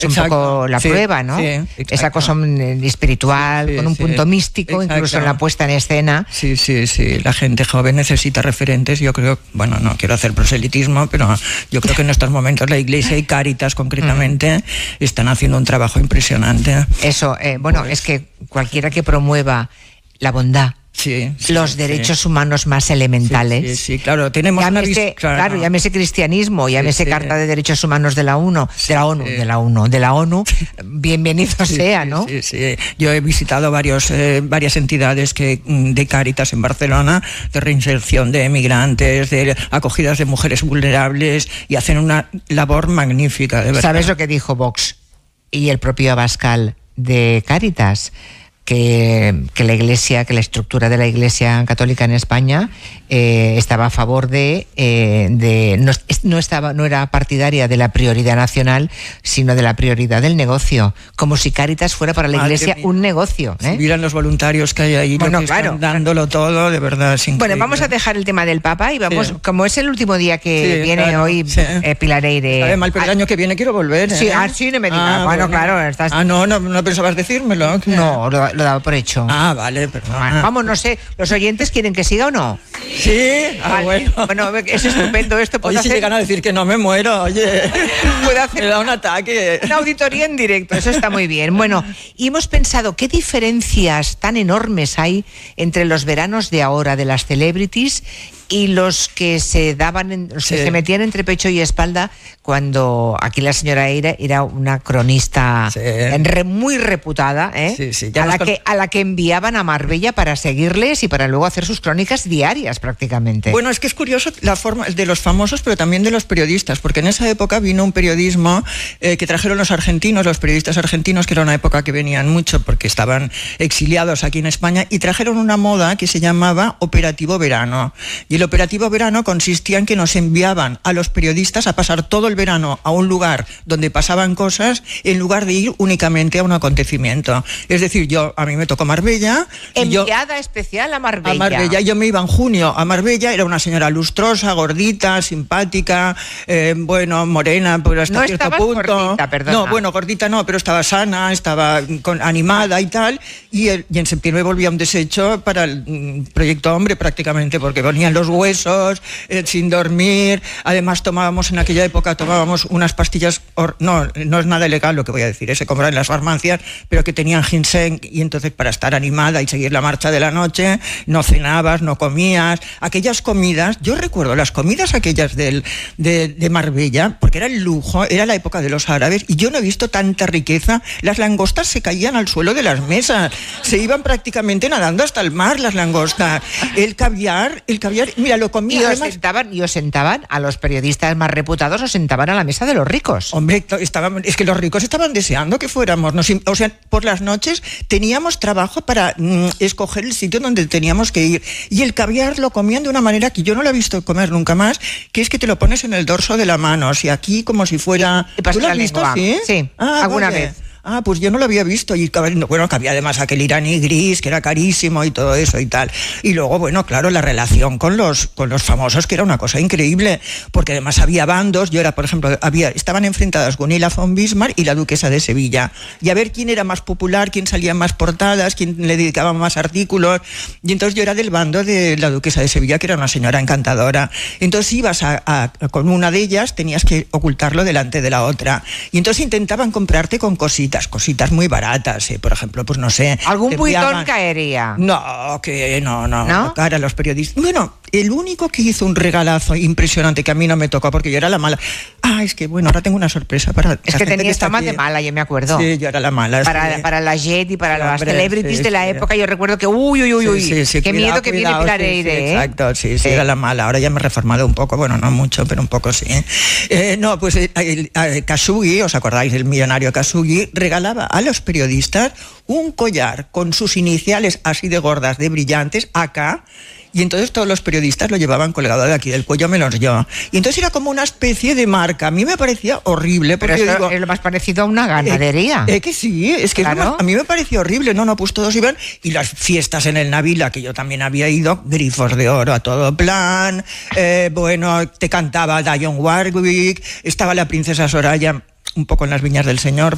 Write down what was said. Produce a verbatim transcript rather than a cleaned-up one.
es un poco la sí, prueba, ¿no? Sí, esa cosa espiritual, sí, sí, con un punto sí, místico, exacto. Incluso en la puesta en escena. Sí, sí, sí, la gente joven necesita referentes, yo creo, bueno, no quiero hacer proselitismo, pero yo creo que en estos momentos la Iglesia y Cáritas concretamente mm. están haciendo un trabajo impresionante. Eso, eh, bueno, pues, es que cualquiera que promueva la bondad, Sí, sí, los derechos sí. humanos más elementales. Sí, sí, sí, claro, tenemos llámese, una vis- claro, claro, no. llámese cristianismo, llámese sí, sí. Carta de Derechos Humanos de la ONU, sí, de la ONU, sí. de la ONU, de la ONU, bienvenido sí, sea, sí, ¿no? Sí, sí. Yo he visitado varios, eh, varias entidades que de Cáritas en Barcelona, de reinserción de emigrantes, de acogidas de mujeres vulnerables, y hacen una labor magnífica, de verdad. ¿Sabes lo que dijo Vox y el propio Abascal de Cáritas? Que, que la Iglesia, que la estructura de la Iglesia católica en España eh, estaba a favor de, eh, de no, no estaba, no era partidaria de la prioridad nacional, sino de la prioridad del negocio, como si Cáritas fuera para la Madre Iglesia mía. Un negocio. ¿eh? Si miran los voluntarios que hay ahí, bueno, que claro, están dándolo todo, de verdad. Es bueno, vamos a dejar el tema del Papa y vamos, sí. como es el último día que sí, viene claro, hoy, sí. eh, Pilareire. Sabe mal, pero el año que viene quiero volver. ¿eh? Sí, ah, sí, no me digas. Ah, bueno, bueno, claro, estás. Ah, no, no, no pensabas decírmelo. ¿Qué? No, lo, lo he dado por hecho. Ah, vale, perdón. Bueno, vamos, no sé, ¿los oyentes quieren que siga o no? Sí, ah, vale. bueno. Bueno, es estupendo esto. Oye, hacer... si llegan a decir que no me muero, oye, puede hacer me da un ataque. Una auditoría en directo, eso está muy bien. Bueno, y hemos pensado, ¿qué diferencias tan enormes hay entre los veranos de ahora de las celebrities y los que se daban, en, los sí. que se metían entre pecho y espalda cuando aquí la señora Eira era una cronista sí. re, muy reputada, ¿eh? sí, sí, a, la con... que, a la que enviaban a Marbella para seguirles y para luego hacer sus crónicas diarias prácticamente. Bueno, es que es curioso la forma de los famosos, pero también de los periodistas, porque en esa época vino un periodismo eh, que trajeron los argentinos, los periodistas argentinos, que era una época que venían mucho porque estaban exiliados aquí en España, y trajeron una moda que se llamaba Operativo Verano. Y el Operativo Verano consistía en que nos enviaban a los periodistas a pasar todo el verano a un lugar donde pasaban cosas en lugar de ir únicamente a un acontecimiento. Es decir, yo a mí me tocó Marbella. Enviada yo, especial a Marbella. A Marbella. Yo me iba en junio a Marbella, era una señora lustrosa, gordita, simpática, eh, bueno, morena, pero hasta no cierto punto. Gordita, perdona. No, bueno, gordita no, pero estaba sana, estaba con, animada y tal. Y, el, y en septiembre volvía un desecho para el mm, Proyecto Hombre prácticamente, porque venían los huesos, eh, sin dormir. Además tomábamos en aquella época tomábamos unas pastillas, or, no, no es nada ilegal lo que voy a decir, eh, se compraban en las farmacias, pero que tenían ginseng, y entonces para estar animada y seguir la marcha de la noche, no cenabas, no comías. Aquellas comidas, yo recuerdo las comidas aquellas del, de, de Marbella, porque era el lujo, era la época de los árabes, y yo no he visto tanta riqueza. Las langostas se caían al suelo de las mesas, se iban prácticamente nadando hasta el mar las langostas. El caviar, el caviar, mira, lo comía. Y os, además, sentaban, y os sentaban a los periodistas más reputados, os sentaban a la mesa de los ricos. Hombre, estaban, es que los ricos estaban deseando que fuéramos. Nos, o sea, por las noches teníamos trabajo para mm, escoger el sitio donde teníamos que ir. Y el caviar lo comían de una manera que yo no lo he visto comer nunca más, que es que te lo pones en el dorso de la mano, o sea, aquí como si fuera... ¿Y, y ¿Tú lo has visto? ¿Sí? Sí, ah, alguna vale. vez. Ah, pues yo no lo había visto. Y bueno, que había además aquel iraní gris, que era carísimo y todo eso y tal. Y luego, bueno, claro, la relación con los, con los famosos, que era una cosa increíble, porque además había bandos. Yo era, por ejemplo, había, estaban enfrentadas Gunilla von Bismarck y la duquesa de Sevilla. Y a ver quién era más popular, quién salía en más portadas, quién le dedicaba más artículos. Y entonces yo era del bando de la duquesa de Sevilla, que era una señora encantadora. Entonces ibas a, a, con una de ellas, tenías que ocultarlo delante de la otra. Y entonces intentaban comprarte con cositas. Cositas muy baratas, ¿eh? Por ejemplo, pues no sé. ¿Algún buitón caería? No, que no, no. ¿No? Cara a los periodistas. Bueno, el único que hizo un regalazo impresionante que a mí no me tocó porque yo era la mala. Ah, es que bueno, ahora tengo una sorpresa para. Es que tenías fama de mala, yo me acuerdo. Sí, yo era la mala. Para, sí. para la Jet y para sí, las hombre, celebrities sí, de la sí. época, yo recuerdo que uy, uy, uy, uy. Sí, sí, sí, qué cuidado, miedo que cuidado, viene Pilareire, sí, sí, ¿eh? Exacto, sí, sí, sí, era la mala. Ahora ya me he reformado un poco, bueno, no mucho, pero un poco sí. Eh, no, pues eh, el, el Khashoggi, ¿os acordáis del millonario Khashoggi? Regalaba a los periodistas un collar con sus iniciales así de gordas, de brillantes, acá, y entonces todos los periodistas lo llevaban colgado de aquí del cuello, menos yo. Y entonces era como una especie de marca. A mí me parecía horrible. Pero porque esto digo, es lo más parecido a una ganadería. Eh, eh, que sí, es que claro. es más, a mí me parecía horrible. No, no, pues todos iban. Y las fiestas en el Navila, que yo también había ido, grifos de oro a todo plan. Eh, bueno, te cantaba Dionne Warwick, estaba la princesa Soraya un poco en las viñas del señor,